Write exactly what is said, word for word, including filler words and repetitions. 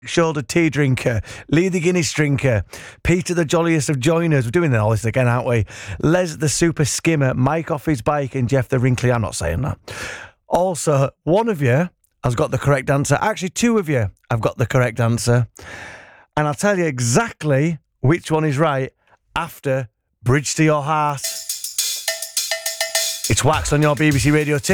shouldered tea drinker, Lee the Guinness drinker, Peter the jolliest of joiners. We're doing all this again, aren't we? Les the super skimmer, Mike off his bike, and Jeff the wrinkly. I'm not saying that. Also, one of you has got the correct answer. Actually, two of you have got the correct answer. And I'll tell you exactly which one is right after Bridge to Your Heart. It's Wax on your B B C Radio two.